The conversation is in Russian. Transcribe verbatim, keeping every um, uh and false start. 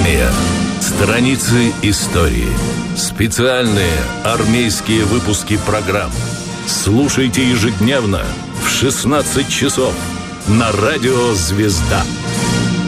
Армия. Страницы истории. Специальные армейские выпуски программ. Слушайте ежедневно в шестнадцать часов на радио «Звезда».